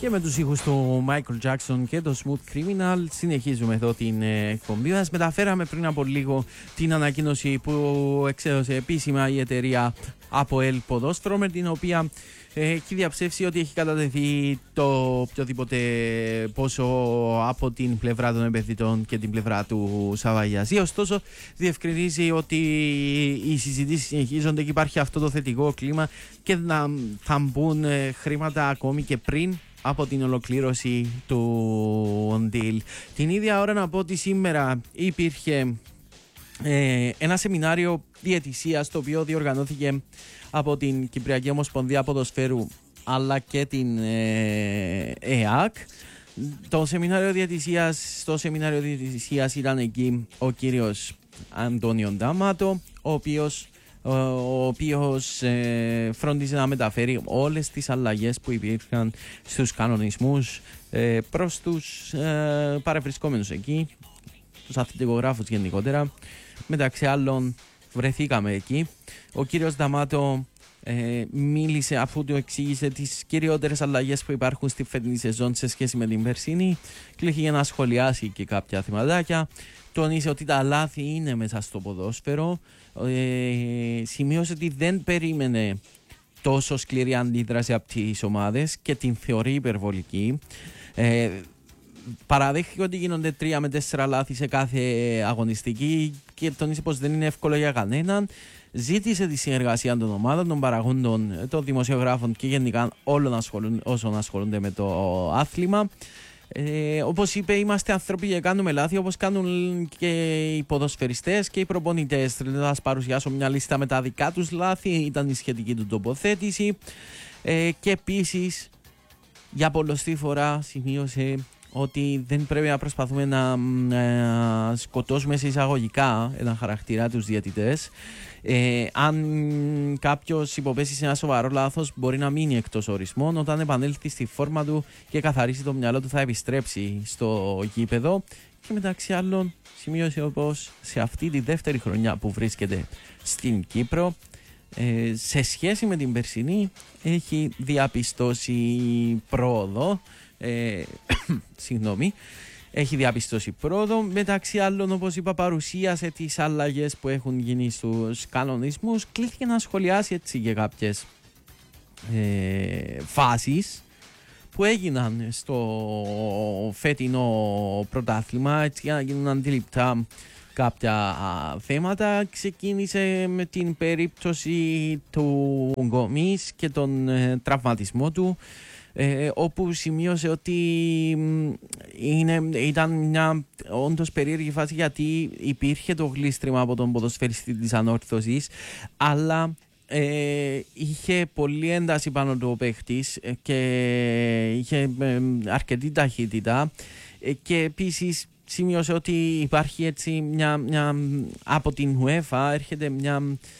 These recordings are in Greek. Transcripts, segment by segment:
Και με τους ήχους του Michael Jackson και το Smooth Criminal συνεχίζουμε εδώ την εκπομπή μας. Μεταφέραμε πριν από λίγο την ανακοίνωση που εξέδωσε επίσημα η εταιρεία APOEL Ποδόσφαιρο, με την οποία έχει διαψεύσει ότι έχει κατατεθεί το οποιοδήποτε πόσο από την πλευρά των επενδυτών και την πλευρά του Σαβαγιαζή. Ωστόσο, διευκρινίζει ότι οι συζητήσεις συνεχίζονται και υπάρχει αυτό το θετικό κλίμα και θα μπουν χρήματα ακόμη και πριν από την ολοκλήρωση του deal. Την ίδια ώρα να πω ότι σήμερα υπήρχε ένα σεμινάριο διαιτησίας, το οποίο διοργανώθηκε από την Κυπριακή Ομοσπονδία Ποδοσφαίρου αλλά και την ΕΑΚ. Στο σεμινάριο διαιτησίας ήταν εκεί ο κύριος Αντώνιο Νταμάτο, ο οποίος φρόντιζε να μεταφέρει όλες τις αλλαγές που υπήρχαν στους κανονισμούς προς τους παρευρισκόμενους εκεί, τους αθλητικογράφους γενικότερα. Μεταξύ άλλων βρεθήκαμε εκεί. Ο κύριος Νταμάτο μίλησε, αφού του εξήγησε τις κυριότερες αλλαγές που υπάρχουν στη φετινή σεζόν σε σχέση με την περσίνη, κλείχε να σχολιάσει και κάποια θεματάκια. Τόνισε ότι τα λάθη είναι μέσα στο ποδόσφαιρο. Σημείωσε ότι δεν περίμενε τόσο σκληρή αντίδραση από τις ομάδες και την θεωρεί υπερβολική. Παραδέχθηκε ότι γίνονται 3 με 4 λάθη σε κάθε αγωνιστική και τόνισε πως δεν είναι εύκολο για κανέναν. Ζήτησε τη συνεργασία των ομάδων, των παραγόντων, των δημοσιογράφων και γενικά όλων όσων ασχολούνται με το άθλημα. Όπως είπε, είμαστε άνθρωποι και κάνουμε λάθη, όπως κάνουν και οι ποδοσφαιριστές και οι προπονητές. Θα σας παρουσιάσω μια λίστα με τα δικά τους λάθη, ήταν η σχετική του τοποθέτηση. Και επίσης, για πολλοστή φορά σημείωσε ότι δεν πρέπει να προσπαθούμε να σκοτώσουμε σε εισαγωγικά έναν χαρακτήρα, τους διαιτητές. Αν κάποιος υποπέσει σε ένα σοβαρό λάθος, μπορεί να μείνει εκτός ορισμών. Όταν επανέλθει στη φόρμα του και καθαρίσει το μυαλό του, θα επιστρέψει στο γήπεδο. Και μεταξύ άλλων, σημείωσε πως σε αυτή τη δεύτερη χρονιά που βρίσκεται στην Κύπρο, σε σχέση με την περσινή, έχει διαπιστώσει πρόοδο. Έχει διαπιστώσει πρόοδο. Μεταξύ άλλων, όπως είπα, παρουσίασε τις αλλαγές που έχουν γίνει στους κανονισμούς. Κλείθηκε να σχολιάσει έτσι και κάποιες φάσεις που έγιναν στο φετινό πρωτάθλημα, έτσι για να γίνουν αντιληπτά κάποια θέματα. Ξεκίνησε με την περίπτωση του Γκομής και τον τραυματισμό του, όπου σημείωσε ότι ήταν μια όντως περίεργη φάση, γιατί υπήρχε το γλίστριμα από τον ποδοσφαιριστή της Ανόρθωσης, αλλά είχε πολλή ένταση πάνω του ο παίχτης και είχε αρκετή ταχύτητα, και επίσης σημείωσε ότι υπάρχει έτσι μια από την UEFA έρχεται μια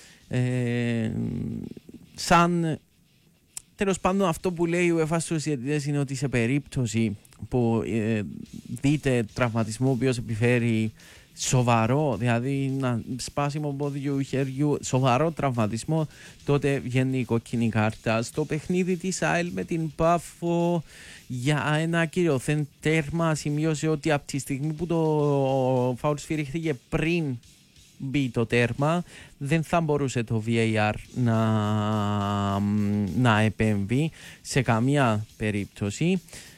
σαν... Τέλος πάντων, αυτό που λέει η UEFA στους διαιτητές είναι ότι σε περίπτωση που δείτε τραυματισμό ο οποίος επιφέρει σοβαρό, δηλαδή σπάσιμο ποδιού, χεριού, σοβαρό τραυματισμό, τότε βγαίνει η κόκκινη κάρτα. Στο παιχνίδι της ΑΕΛ με την Πάφο για ένα κυριωθέν τέρμα, σημείωσε ότι από τη στιγμή που το φάουλ σφυρίχθηκε πριν μπει το τέρμα, δεν θα μπορούσε το VAR να επέμβει σε καμία περίπτωση.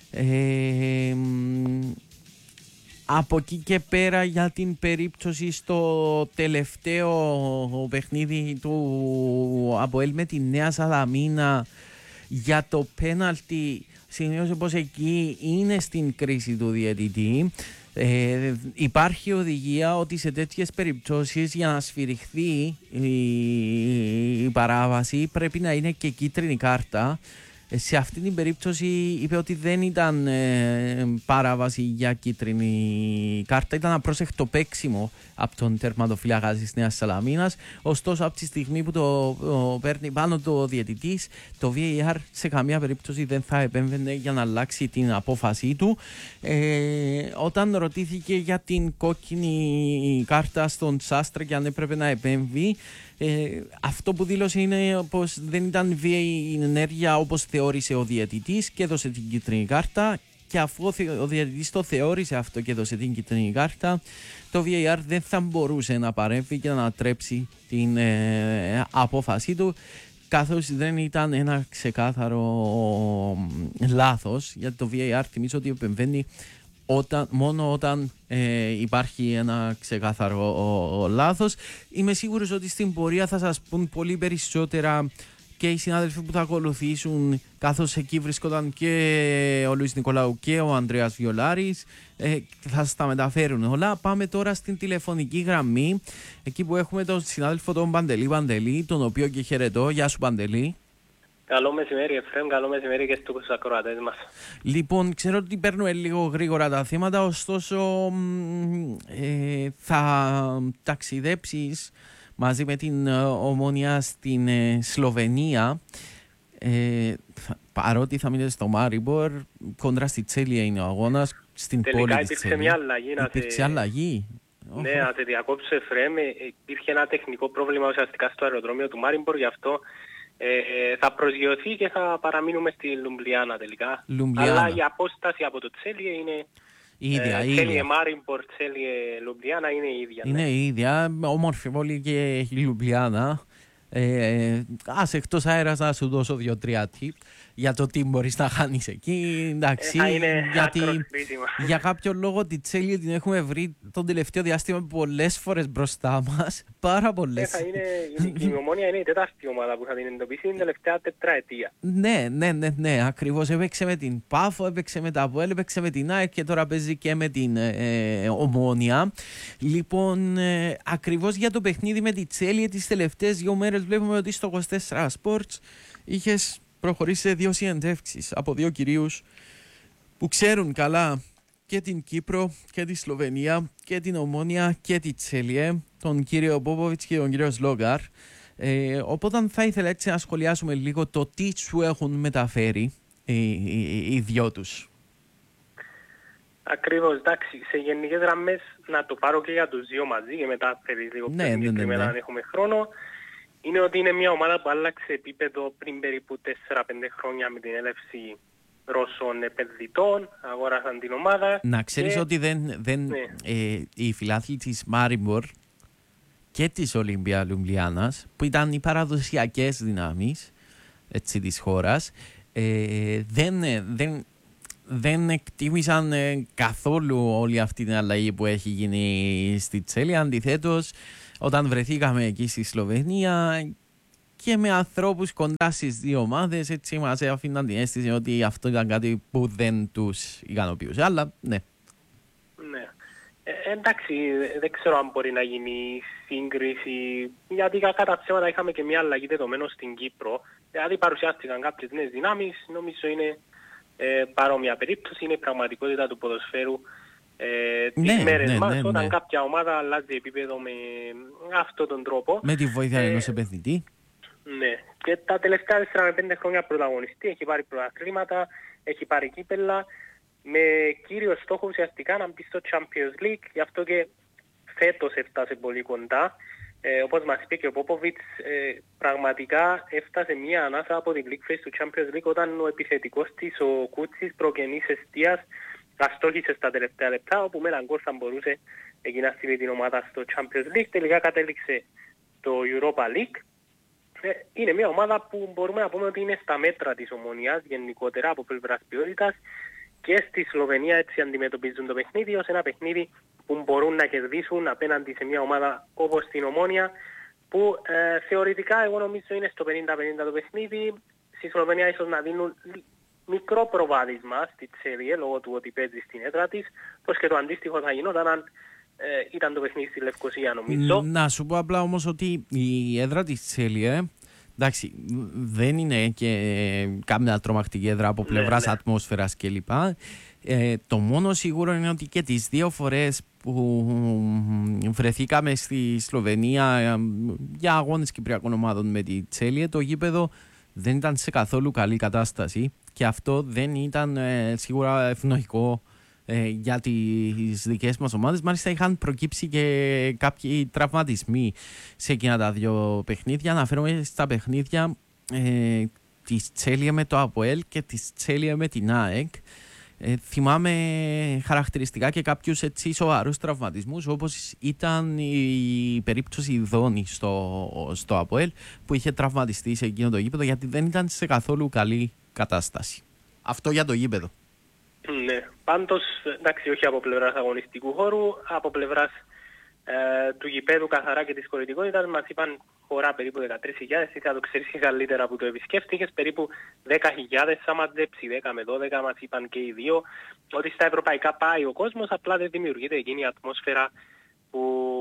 Από εκεί και πέρα, για την περίπτωση στο τελευταίο παιχνίδι του APOEL με τη Νέα Σαλαμίνα για το πέναλτι, σημείωσε πως εκεί είναι στην κρίση του διαιτητή. Υπάρχει οδηγία ότι σε τέτοιες περιπτώσεις, για να σφυριχθεί η παράβαση, πρέπει να είναι και κίτρινη κάρτα. Σε αυτή την περίπτωση είπε ότι δεν ήταν παράβαση για κίτρινη κάρτα, ήταν απρόσεκτο παίξιμο από τον τερματοφύλακα της Νέας Σαλαμίνας. Ωστόσο, από τη στιγμή που το παίρνει πάνω το διαιτητής, το VAR σε καμία περίπτωση δεν θα επέμβαινε για να αλλάξει την απόφασή του. Όταν ρωτήθηκε για την κόκκινη κάρτα στον Σάστρα και αν έπρεπε να επέμβει, Αυτό που δήλωσε είναι πως δεν ήταν βίαιη ενέργεια όπως θεώρησε ο διαιτητής και έδωσε την κίτρινη κάρτα. Και αφού ο διαιτητής το θεώρησε αυτό και έδωσε την κίτρινη κάρτα, το VAR δεν θα μπορούσε να παρέμβει και να ανατρέψει την απόφασή του, καθώς δεν ήταν ένα ξεκάθαρο λάθος, γιατί το VAR θυμίζω ότι επεμβαίνει μόνο όταν υπάρχει ένα ξεκάθαρο λάθος. Είμαι σίγουρος ότι στην πορεία θα σας πούν πολύ περισσότερα και οι συνάδελφοι που θα ακολουθήσουν, καθώς εκεί βρισκόταν και ο Λουίς Νικολάου και ο Ανδρέας Βιολάρης, θα σας τα μεταφέρουν όλα. Πάμε τώρα στην τηλεφωνική γραμμή, εκεί που έχουμε τον συνάδελφο τον Παντελή, τον οποίο και χαιρετώ. Γεια σου Παντελή. Καλό μεσημέρι Εφραίμ, καλό μεσημέρι και στους ακροατές μας. Λοιπόν, ξέρω ότι παίρνουμε λίγο γρήγορα τα θέματα, ωστόσο θα ταξιδέψεις μαζί με την Ομόνοια στην Σλοβενία, παρότι θα μείνετε στο Μάριμπορ, κόντρα στη Τσέλια είναι ο αγώνας, στην τελικά πόλη της υπήρξε Τσέλια. μια αλλαγή. Υπήρξε αλλαγή. Ναι, να σε διακόψω Εφραίμ, υπήρχε ένα τεχνικό πρόβλημα ουσιαστικά στο αεροδρόμιο του Μάριμπορ, γι' αυτό θα προσγειωθεί και θα παραμείνουμε στη Λουμπλιάνα τελικά. Αλλά η απόσταση από το Τσέλια είναι ίδια. Τσέλια Μάριμπορ, Τσέλια Λουμπλιάνα είναι η ίδια. Είναι η ίδια, όμορφη πόλη και η Λουμπλιάνα. Ας εκτός αέρας να σου δώσω 2-3 tip για το τι μπορείς να χάνεις εκεί. Εντάξει, γιατί για κάποιο λόγο τη Τσέλια την έχουμε βρει τον τελευταίο διάστημα πολλές φορές μπροστά μας. Πάρα πολλές. Η Ομόνοια είναι η τέταρτη ομάδα που θα την εντοπίσει την τελευταία τετραετία. Ναι, ακριβώς. Έπαιξε με την Πάφο, έπαιξε με τα ΑΠΟΕΛ, έπαιξε με την ΑΕΚ και τώρα παίζει και με την Ομόνοια. Λοιπόν, ακριβώς για το παιχνίδι με τη Τσέλια τις τελευταίες 2 μέρες βλέπουμε ότι στο 24 Sports είχες προχωρήσει σε 2 συνεντεύξεις από 2 κυρίους που ξέρουν καλά και την Κύπρο και τη Σλοβενία και την Ομόνοια και τη Τσέλια, τον κύριο Πόποβιτς και τον κύριο Σλόγκαρ. Οπότε θα ήθελα έτσι να σχολιάσουμε λίγο το τι σου έχουν μεταφέρει οι δυο τους. Ακριβώς, εντάξει, σε γενικές γραμμές να το πάρω και για τους δύο μαζί και μετά θέλεις λίγο πιο συγκεκριμένα αν έχουμε χρόνο. Είναι ότι είναι μια ομάδα που άλλαξε επίπεδο πριν περίπου 4-5 χρόνια με την έλευση Ρώσων επενδυτών, αγόρασαν την ομάδα. Να ξέρεις ότι οι φιλάθλοι της Μάριμπορ και της Ολυμπία Λουμπλιάνας, που ήταν οι παραδοσιακές δυνάμεις της χώρας, δεν εκτίμησαν καθόλου όλη αυτή την αλλαγή που έχει γίνει στη Τσέλια. Αντιθέτως, όταν βρεθήκαμε εκεί στη Σλοβενία και με ανθρώπους κοντά στις δύο ομάδες, έτσι μας αφήναν την αίσθηση ότι αυτό ήταν κάτι που δεν τους ικανοποιούσε. Αλλά ναι. Εντάξει, δεν ξέρω αν μπορεί να γίνει σύγκριση, γιατί κατά ψέματα είχαμε και μια αλλαγή δεδομένων στην Κύπρο. Δηλαδή παρουσιάστηκαν κάποιες νέες δυνάμεις, νομίζω είναι παρόμοια περίπτωση, είναι η πραγματικότητα του ποδοσφαίρου τις μέρες μας, όταν κάποια ομάδα αλλάζει επίπεδο με αυτόν τον τρόπο. Με τη βοήθεια ενός επενδυτή. Ναι, και τα τελευταία 4-5 χρόνια πρωταγωνιστή, έχει πάρει πρωταθλήματα, έχει πάρει κύπελλα, με κύριο στόχο ουσιαστικά να μπει στο Champions League, γι' αυτό και φέτος έφτασε πολύ κοντά. Όπως μας είπε και ο Πόποβιτς, πραγματικά έφτασε μια ανάσα από την League Phase του Champions League όταν ο επιθετικός της, ο Κούτσης, προκαινής εστίας, αστόχησε στα τελευταία λεπτά, όπου με έναν γκολ θα μπορούσε εκεί να στείλει την ομάδα στο Champions League. Τελικά κατέληξε το Europa League. Είναι μια ομάδα που μπορούμε να πούμε ότι είναι στα μέτρα της Ομονίας γενικότερα από πλευράς ποιότητας, και στη Σλοβενία έτσι αντιμετωπίζουν το παιχνίδι ως ένα παιχνίδι που μπορούν να κερδίσουν απέναντι σε μια ομάδα όπως την Ομόνοια, που θεωρητικά εγώ νομίζω είναι στο 50-50 το παιχνίδι. Στη Σλοβενία ίσως να δίνουν μικρό προβάδισμα στη Τσέλια λόγω του ότι παίζει στην έδρα της, πως και το αντίστοιχο θα γινόταν αν ήταν το παιχνίδι στη Λευκοσία νομίζω. Να σου πω απλά όμως ότι η έδρα της Τσέλια, εντάξει, δεν είναι και κάμια τρομακτική έδρα από πλευράς ατμόσφαιρας κλπ. Το μόνο σίγουρο είναι ότι και τις 2 φορές που βρεθήκαμε στη Σλοβενία για αγώνες κυπριακών ομάδων με τη Τσέλια, το γήπεδο δεν ήταν σε καθόλου καλή κατάσταση και αυτό δεν ήταν σίγουρα ευνοϊκό για τις δικές μας ομάδες. Μάλιστα είχαν προκύψει και κάποιοι τραυματισμοί σε εκείνα τα δύο παιχνίδια. Αναφέρομαι στα παιχνίδια της Τσέλιε με το ΑΠΟΕΛ και της Τσέλιε με την ΑΕΚ. Θυμάμαι χαρακτηριστικά και κάποιους έτσι σοβαρούς τραυματισμούς, όπως ήταν η περίπτωση Δόνη στο ΑΠΟΕΛ, που είχε τραυματιστεί σε εκείνο το γήπεδο γιατί δεν ήταν σε καθόλου καλή κατάσταση. Αυτό για το γήπεδο. Ναι, πάντως, εντάξει, όχι από πλευράς αγωνιστικού χώρου, από πλευράς του γηπέδου καθαρά και της χωρητικότητας μας είπαν χωρά περίπου 13.000, θα το ξέρεις καλύτερα που το επισκέφτηκες, περίπου 10.000 θα μαζέψει, 10 με 12 μας είπαν και οι δύο, ότι στα ευρωπαϊκά πάει ο κόσμος, απλά δεν δημιουργείται εκείνη η ατμόσφαιρα που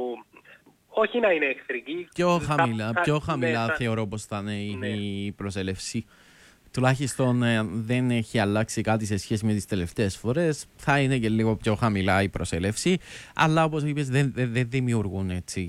όχι να είναι εχθρική. Πιο χαμηλά θεωρώ πως θα είναι η προσέλευση. Τουλάχιστον δεν έχει αλλάξει κάτι σε σχέση με τις τελευταίες φορές. Θα είναι και λίγο πιο χαμηλά η προσέλευση. Αλλά όπως είπες δεν δημιουργούν έτσι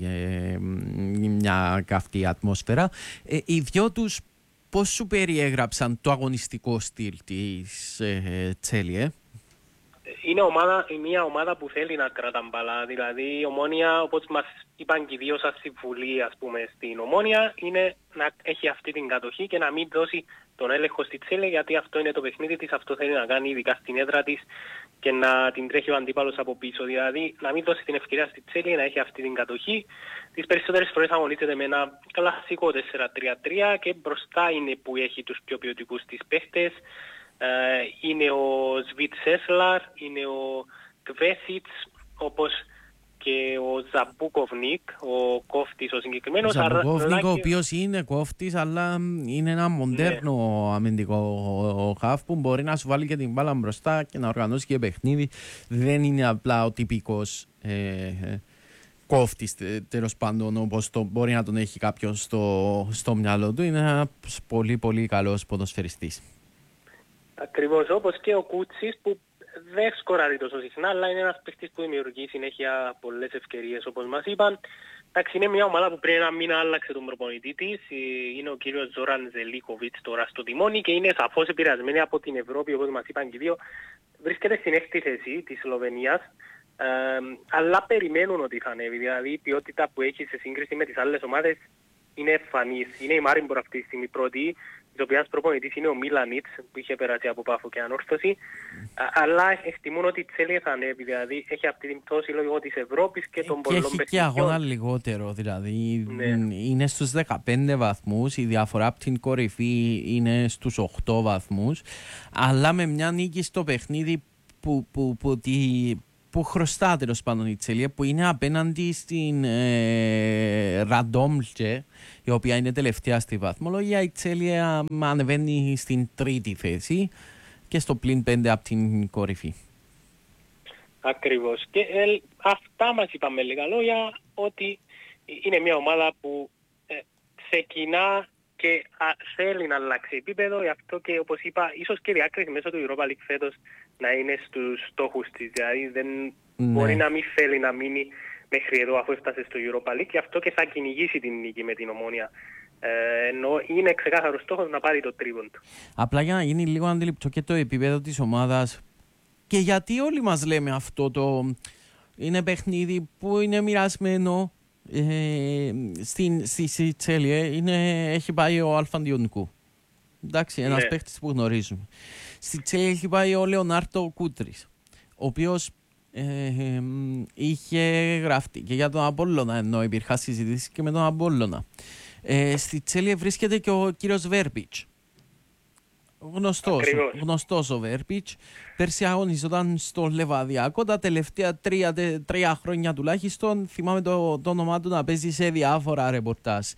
μια καυτή ατμόσφαιρα. Οι δυο τους πώς σου περιέγραψαν το αγωνιστικό στυλ της Τσέλιε? Είναι μια ομάδα που θέλει να κρατά μπαλά. Δηλαδή η Ομόνοια, όπως μας είπαν και οι δύο σας συμβουλή, ας πούμε, στην Ομόνοια, είναι να έχει αυτή την κατοχή και να μην δώσει τον έλεγχο στη Τσέλιε, γιατί αυτό είναι το παιχνίδι της, αυτό θέλει να κάνει ειδικά στην έδρα της και να την τρέχει ο αντίπαλος από πίσω. Δηλαδή να μην δώσει την ευκαιρία στη Τσέλιε να έχει αυτή την κατοχή. Τις περισσότερες φορές αγωνίζεται με ένα κλασικό 4-3-3 και μπροστά είναι που έχει τους πιο ποιοτικούς της παίχτες. Είναι ο Σβιτσέσλαρ, είναι ο Κβέσιτς, όπως και ο Ζαμπούκοβνικ, ο κόφτης ο συγκεκριμένος. Ο Ζαμπούκοβνικ, ο οποίος είναι κόφτης, αλλά είναι ένα μοντέρνο αμυντικό χαφ που μπορεί να σου βάλει και την μπάλα μπροστά και να οργανώσει και παιχνίδι. Δεν είναι απλά ο τυπικός κόφτης, τέλος πάντων, όπως μπορεί να τον έχει κάποιος στο μυαλό του. Είναι ένας πολύ πολύ καλός ποδοσφαιριστής. Ακριβώς, όπως και ο Κούτσις που δεν σκοράρει τόσο συχνά, αλλά είναι ένας παίκτης που δημιουργεί συνέχεια πολλές ευκαιρίες, όπως μας είπαν. Εντάξει, είναι μια ομάδα που πριν ένα μήνα άλλαξε τον προπονητή της. Είναι ο κύριος Ζόραν Ζελίκοβιτς τώρα στο τιμόνι και είναι σαφώς επηρεασμένη από την Ευρώπη, όπως μας είπαν και οι δύο. Βρίσκεται στην 6η θέση της Σλοβενίας, αλλά περιμένουν ότι θα ανέβει. Δηλαδή η ποιότητα που έχει σε σύγκριση με τις άλλες ομάδες είναι εμφανής. Είναι η Μάριμπορ αυτή τη στιγμή πρώτη, της οποίας προπονητής είναι ο Μίλανιτς που είχε περάσει από Πάφο και Ανόρθωση, αλλά εκτιμούν ότι η Τσέλιε θα ανέβει, δηλαδή έχει αυτή την πτώση λόγω της Ευρώπης και των πολλών παιχνιδιών. Και έχει και αγώνα λιγότερο, δηλαδή είναι στους 15 βαθμούς, η διαφορά από την κορυφή είναι στους 8 βαθμούς, αλλά με μια νίκη στο παιχνίδι που χρωστά τέλος πάντων η Τσέλιε, που είναι απέναντι στην Ραντόμλτζε, η οποία είναι τελευταία στη βαθμολογία. Η Τσέλιε ανεβαίνει στην 3η θέση και στο πλην 5 από την κορυφή. Ακριβώς. Και αυτά μας είπαμε λίγα λόγια, ότι είναι μια ομάδα που ξεκινά και θέλει να αλλάξει επίπεδο, γι' αυτό και όπως είπα, ίσως και διάκριση μέσω του Europa League φέτος να είναι στους στόχους της, δηλαδή δεν μπορεί να μην θέλει να μείνει μέχρι εδώ αφού έφτασε στο Europa League, γι' αυτό και θα κυνηγήσει την νίκη με την Ομόνοια, ενώ είναι ξεκάθαρος στόχος να πάρει το τρίγον του. Απλά για να γίνει λίγο αντιληπτό και το επίπεδο της ομάδας, και γιατί όλοι μας λέμε αυτό, είναι παιχνίδι που είναι μοιρασμένο. Στη Τσέλιε έχει πάει ο Αλφαντιονικού. Εντάξει, ένας παίχτης που γνωρίζουμε. Στη Τσέλιε έχει πάει ο Λεωνάρτο Κούτρης, ο οποίος είχε γραφτεί και για τον Απόλλωνα, ενώ υπήρχαν συζητήσεις και με τον Απόλλωνα. Στη Τσέλιε βρίσκεται και ο κύριος Βέρμπιτς. Γνωστός ο Βέρμπιτς. Πέρσι αγωνιζόταν στο Λεβαδιακό. Τα τελευταία 3 χρόνια τουλάχιστον θυμάμαι το όνομά του να παίζει σε διάφορα ρεπορτάζ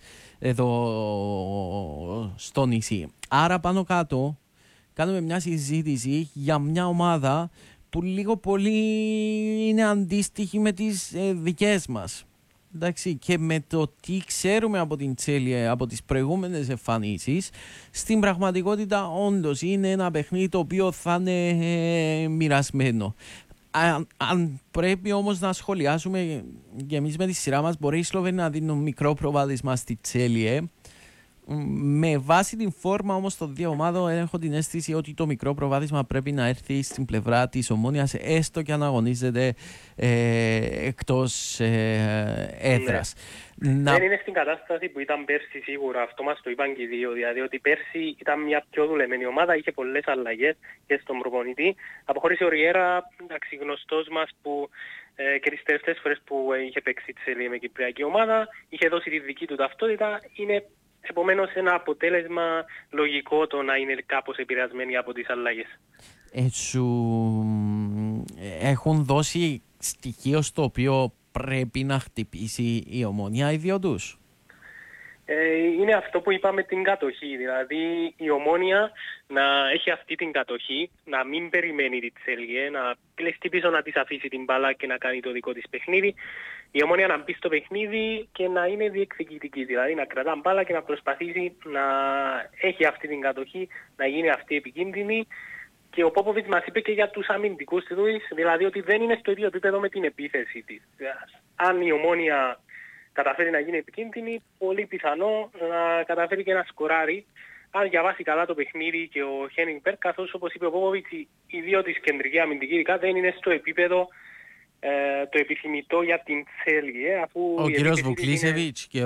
εδώ στο νησί. Άρα πάνω κάτω κάνουμε μια συζήτηση για μια ομάδα που λίγο πολύ είναι αντίστοιχη με τις δικές μας. Εντάξει, και με το τι ξέρουμε από την Τσέλιε από τις προηγούμενες εμφανίσεις, στην πραγματικότητα όντως είναι ένα παιχνίδι το οποίο θα είναι μοιρασμένο. Αν πρέπει όμως να σχολιάσουμε και εμείς με τη σειρά μας, μπορεί οι Σλοβενοί να δίνουν μικρό προβάδισμα στη Τσέλιε, Με βάση την φόρμα όμως των δύο ομάδων, έχω την αίσθηση ότι το μικρό προβάδισμα πρέπει να έρθει στην πλευρά της Ομόνοιας, έστω και αν αγωνίζεται εκτός έδρας. Ναι. Δεν είναι στην κατάσταση που ήταν πέρσι σίγουρα, αυτό μας το είπαν και οι δύο. Δηλαδή ότι πέρσι ήταν μια πιο δουλεμένη ομάδα, είχε πολλές αλλαγές και στον προπονητή. Αποχώρησε ο Ριέρα, εντάξει, γνωστός μας που και τις τελευταίες φορές που είχε παίξει τη Σελία με κυπριακή ομάδα, είχε δώσει τη δική του ταυτότητα. Είναι επομένως ένα αποτέλεσμα λογικό το να είναι κάπως επηρεασμένοι από τις αλλαγές. Έχουν δώσει στοιχείο στο οποίο πρέπει να χτυπήσει η Ομόνια οι δύο τους? Είναι αυτό που είπαμε την κατοχή, δηλαδή η Ομόνια να έχει αυτή την κατοχή, να μην περιμένει τη Τσέλγε, να κλειστεί πίσω, να της αφήσει την μπάλα και να κάνει το δικό της παιχνίδι. Η Ομόνια να μπει στο παιχνίδι και να είναι διεκδικητική, δηλαδή να κρατά μπάλα και να προσπαθήσει να έχει αυτή την κατοχή, να γίνει αυτή επικίνδυνη. Και ο Πόποβιτς μας είπε και για τους αμυντικούς του, δηλαδή ότι δεν είναι στο ίδιο επίπεδο με την επίθεση της. Αν η Ομόνια καταφέρει να γίνει επικίνδυνη, πολύ πιθανό να καταφέρει και να σκοράρει. Αν διαβάσει καλά το παιχνίδι και ο Χένινγκ Μπεργκ, καθώς όπως είπε ο Πόποβιτς, οι δύο της κεντρική αμυντική ειδικά δεν είναι στο επίπεδο το επιθυμητό για την Τσέλγε. Ο κύριος Βουκλίσεβιτς και